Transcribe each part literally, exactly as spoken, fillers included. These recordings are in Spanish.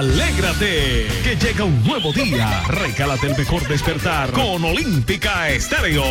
Alégrate, que llega un nuevo día. Regálate el mejor despertar con Olímpica Estéreo.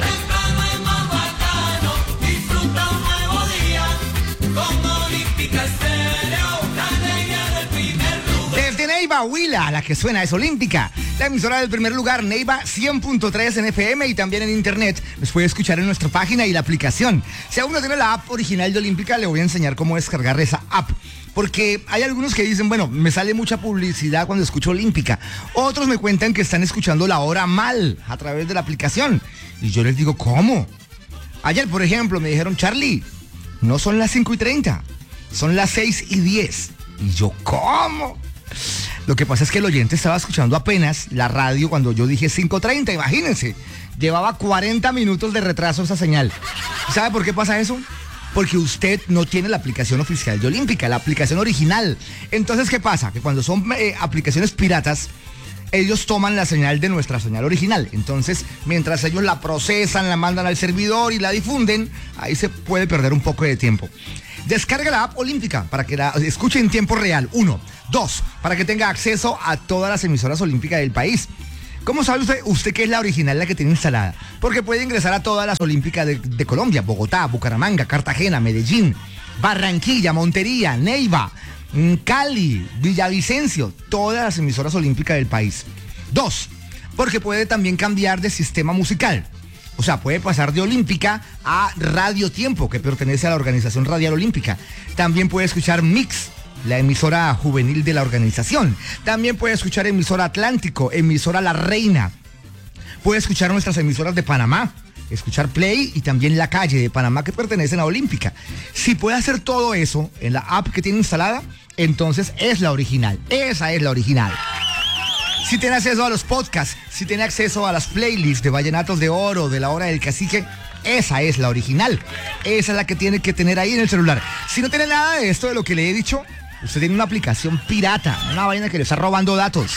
Disfruta un nuevo día con Olímpica Estéreo, la alegría del primer lugar. Desde Neiva, Huila, la que suena es Olímpica, la emisora del primer lugar, Neiva cien punto tres en F M y también en internet. Nos puede escuchar en nuestra página y la aplicación. Si aún no tiene la app original de Olímpica, le voy a enseñar cómo descargar esa app. Porque hay algunos que dicen, bueno, me sale mucha publicidad cuando escucho Olímpica. Otros me cuentan que están escuchando la hora mal a través de la aplicación. Y yo les digo, ¿cómo? Ayer, por ejemplo, me dijeron, Charlie, no son las cinco y treinta, son las seis y diez. Y yo, ¿cómo? Lo que pasa es que el oyente estaba escuchando apenas la radio cuando yo dije cinco treinta, imagínense. Llevaba cuarenta minutos de retraso esa señal. ¿Sabe por qué pasa eso? Porque usted no tiene la aplicación oficial de Olímpica, la aplicación original. Entonces, ¿qué pasa? Que cuando son eh, aplicaciones piratas, ellos toman la señal de nuestra señal original. Entonces, mientras ellos la procesan, la mandan al servidor y la difunden, ahí se puede perder un poco de tiempo. Descarga la app Olímpica para que la escuche en tiempo real. Uno. Dos, para que tenga acceso a todas las emisoras olímpicas del país. ¿Cómo sabe usted, usted que es la original, la que tiene instalada? Porque puede ingresar a todas las olímpicas de, de Colombia: Bogotá, Bucaramanga, Cartagena, Medellín, Barranquilla, Montería, Neiva, Cali, Villavicencio, todas las emisoras olímpicas del país. Dos, porque puede también cambiar de sistema musical. O sea, puede pasar de Olímpica a Radio Tiempo, que pertenece a la Organización Radial Olímpica. También puede escuchar Mix, la emisora juvenil de la organización. También puede escuchar emisora Atlántico, emisora La Reina. Puede escuchar nuestras emisoras de Panamá, escuchar Play y también La Calle de Panamá, que pertenecen a Olímpica. Si puede hacer todo eso en la app que tiene instalada, entonces es la original. Esa es la original. Si tiene acceso a los podcasts, si tiene acceso a las playlists de Vallenatos de Oro, de La Hora del Cacique, esa es la original. Esa es la que tiene que tener ahí en el celular. Si no tiene nada de esto de lo que le he dicho, usted tiene una aplicación pirata, una vaina que le está robando datos.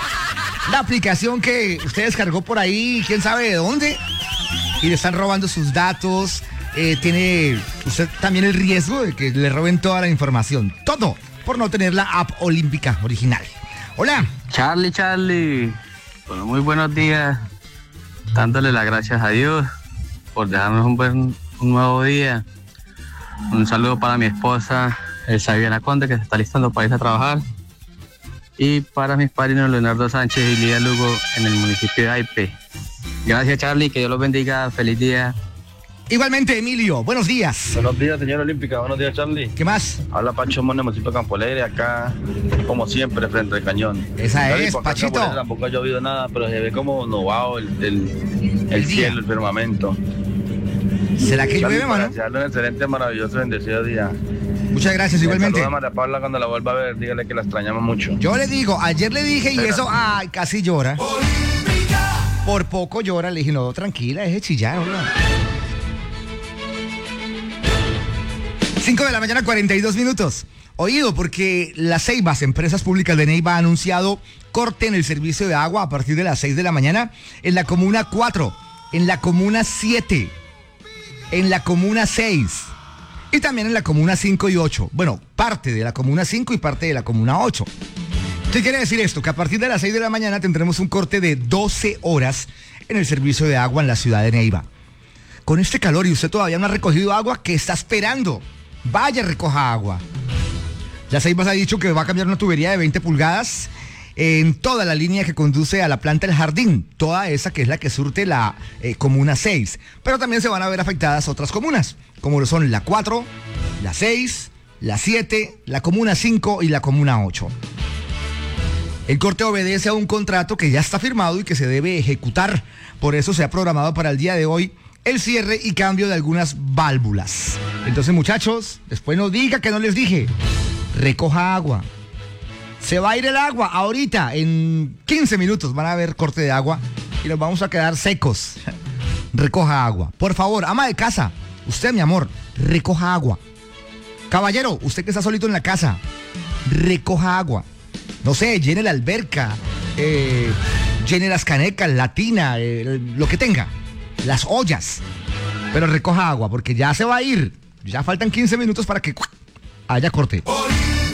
La aplicación que usted descargó por ahí, quién sabe de dónde, y le están robando sus datos. Eh, tiene usted también el riesgo de que le roben toda la información. Todo por no tener la app Olímpica original. Hola. Charlie, Charlie. Bueno, muy buenos días. Dándole las gracias a Dios por dejarnos un buen un nuevo día. Un saludo para mi esposa, Elsa Viviana Conde, que se está listando para ir a trabajar. Y para mis padrinos Leonardo Sánchez y Lidia Lugo en el municipio de Aipe. Gracias, Charlie, que Dios los bendiga. Feliz día. Igualmente, Emilio, buenos días. Buenos días, señor Olímpica. Buenos días, Charlie. ¿Qué más? Habla Pacho Mone, municipio de Campo Alegre, acá, como siempre, frente al cañón. Esa Charlie, es, por acá, Pachito. por acá, tampoco ha llovido nada, pero se ve como novado el, el, el, el cielo, el firmamento. ¿Será que llueve, mano? Desearle un excelente, maravilloso, bendecido día. Muchas gracias, igualmente. Saluda a María Paula cuando la vuelva a ver, dígale que la extrañamos mucho. Yo le digo, ayer le dije y Espera. eso, ay, casi llora. Olímpica. Por poco llora, le dije, no, tranquila, deje chillar, hola. cinco de la mañana, cuarenta y dos minutos. Oído, porque las Ceibas, Empresas Públicas de Neiva, ha anunciado corte en el servicio de agua a partir de las seis de la mañana en la Comuna cuatro, en la Comuna siete, en la Comuna seis y también en la Comuna cinco y ocho. Bueno, parte de la Comuna cinco y parte de la Comuna ocho. ¿Qué quiere decir esto? Que a partir de las seis de la mañana tendremos un corte de doce horas en el servicio de agua en la ciudad de Neiva. Con este calor y usted todavía no ha recogido agua, ¿qué está esperando? Vaya, recoja agua. Las Ceibas ha dicho que va a cambiar una tubería de veinte pulgadas en toda la línea que conduce a la planta El Jardín, toda esa que es la que surte la eh, Comuna seis. Pero también se van a ver afectadas otras comunas, como lo son la cuatro, la seis, la siete, la Comuna cinco y la Comuna ocho. El corte obedece a un contrato que ya está firmado y que se debe ejecutar. Por eso se ha programado para el día de hoy el cierre y cambio de algunas válvulas. Entonces, muchachos, después no diga que no les dije. Recoja agua. Se va a ir el agua ahorita, en quince minutos van a haber corte de agua y nos vamos a quedar secos. Recoja agua. Por favor, ama de casa, usted, mi amor, recoja agua. Caballero, usted que está solito en la casa, recoja agua. No sé, llene la alberca, eh, llene las canecas, la tina, eh, lo que tenga, las ollas. Pero recoja agua porque ya se va a ir. Ya faltan quince minutos para que haya corte.